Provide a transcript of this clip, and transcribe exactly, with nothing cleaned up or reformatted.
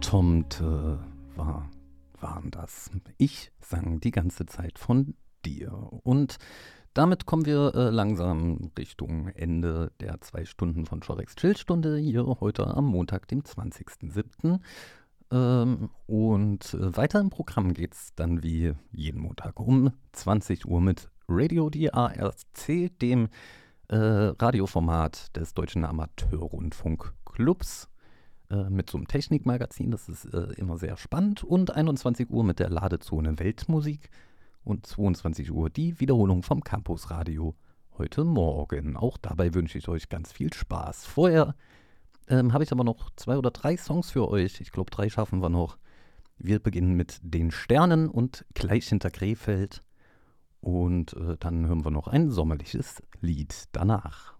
Tomte war, waren das. Ich sang die ganze Zeit von dir. Und damit kommen wir äh, langsam Richtung Ende der zwei Stunden von Schorex Chillstunde hier heute am Montag, dem zwanzigsten siebten Ähm, und äh, weiter im Programm geht es dann wie jeden Montag um zwanzig Uhr mit Radio D A R C, dem äh, Radioformat des Deutschen Amateurrundfunkclubs, äh, mit so einem Technikmagazin. Das ist äh, immer sehr spannend. Und einundzwanzig Uhr mit der Ladezone Weltmusik und zweiundzwanzig Uhr die Wiederholung vom Campusradio heute Morgen. Auch dabei wünsche ich euch ganz viel Spaß. Vorher ähm, habe ich aber noch zwei oder drei Songs für euch. Ich glaube, drei schaffen wir noch. Wir beginnen mit Den Sternen und Gleich hinter Krefeld. Und äh, dann hören wir noch ein sommerliches Lied danach.